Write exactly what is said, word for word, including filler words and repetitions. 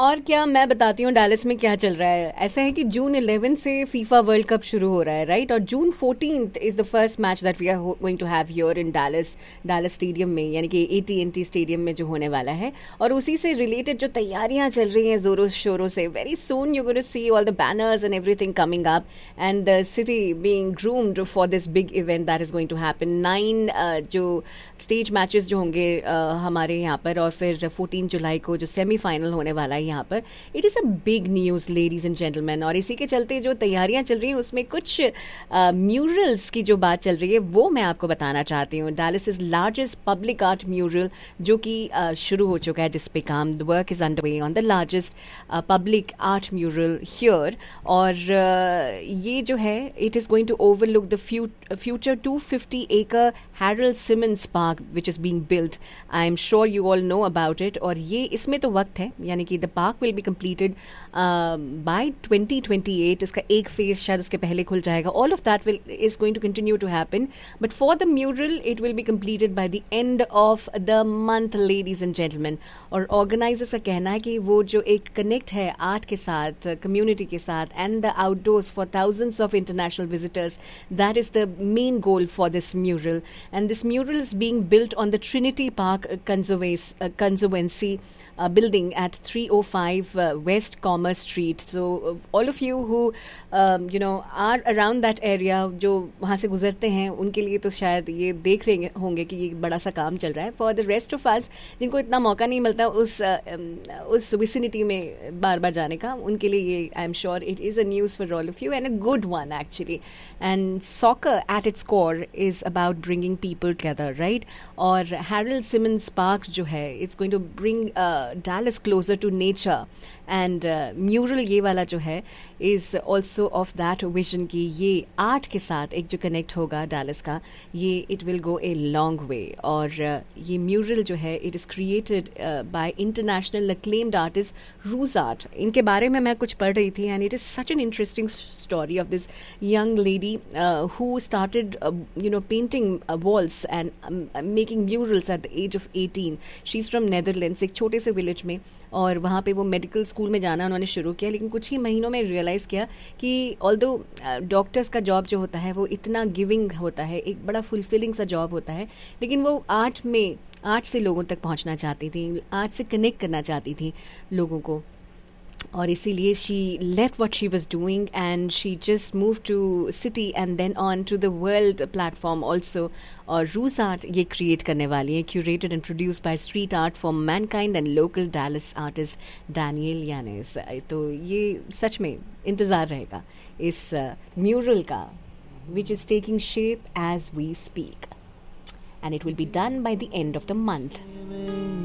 और क्या मैं बताती हूँ डैलस में क्या चल रहा है. ऐसा है कि जून इलेवन से फीफा वर्ल्ड कप शुरू हो रहा है, राइट? और जून fourteenth is the first match that we are going to have here in Dallas Dallas stadium में, यानी कि A T N T stadium में जो होने वाला है. और उसी से रिलेटेड जो तैयारियां चल रही हैं जोरों शोरों से. Very soon you going to see all the banners and everything coming up and the city being groomed for this big event that is going to happen. Nine जो स्टेज मैचेस जो होंगे uh, हमारे यहाँ पर, और फिर fourteen जुलाई को जो सेमीफाइनल होने वाला है यहाँ पर. It is a big news ladies and gentleman. और इसी के चलते जो तैयारियां चल रही हैं उसमें कुछ म्यूरल्स uh, की जो बात चल रही है वो मैं आपको बताना चाहती हूँ. Dallas is largest public art mural जो कि uh, शुरू हो चुका है, जिस पे काम the work is under way on the largest public art mural here. और uh, ये जो है it is going to overlook the future to fifty एकड़ Harald Simmons park which is being built. I am sure you all know about it. और ये इसमें तो वक्त है, यानी कि the park will be completed uh, by twenty twenty-eight. इसका एक फेज शायद उसके पहले खुल जाएगा. All of that will is going to continue to happen. But for the mural, it will be completed by the end of the month, ladies and gentlemen. और organisers का कहना है कि वो जो एक कनेक्ट है आर्ट के साथ, कम्युनिटी के साथ, and the outdoors for thousands of international visitors, that is the main goal for this mural. And this mural is being built on the Trinity Park Conservancy uh, building at three oh five uh, West Commerce Street. So uh, all of you who um, you know are around that area, जो वहाँ से गुजरते हैं, उनके लिए तो शायद ये देख रहे होंगे कि ये बड़ा सा काम चल रहा है. For the rest of us जिनको इतना मौका नहीं मिलता उस uh, um, उस vicinity में बार बार जाने का, उनके लिए ये I am sure it is a news for all of you and a good one actually. And soccer at its core is about bringing people together, right? और Harold Simmons Park जो है, it's going to bring uh, Dallas closer to nature. And mural ये वाला जो है is also of that vision कि ये art के साथ एक जो कनेक्ट होगा डैलस का, ये it will go a long way. और uh, ये म्यूरल जो है it is created by international acclaimed artist ROUGE art. इनके बारे में मैं कुछ पढ़ रही थी and it is such an interesting story of this young lady who started you know painting walls and making murals at the age of eighteen. She is from Netherlands, एक छोटे से विलेज में. और वहाँ पे वो मेडिकल स्कूल में जाना उन्होंने शुरू किया, लेकिन कुछ ही महीनों में रियलाइज़ किया कि ऑल्दो डॉक्टर्स का जॉब जो होता है वो इतना गिविंग होता है, एक बड़ा फुलफिलिंग सा जॉब होता है, लेकिन वो आर्ट में आर्ट से लोगों तक पहुँचना चाहती थी, आर्ट से कनेक्ट करना चाहती थी लोगों को. और इसीलिए she left what she was doing and she just move to city and then on to the world platform also. और रूज आर्ट ये क्रिएट करने वाली है, curated and produce by street art for Mankind and local Dallas artist Daniel यानेस. तो ये सच में इंतज़ार रहेगा इस म्यूरल का, which is taking shape as we speak, and it will be done by the end of the month.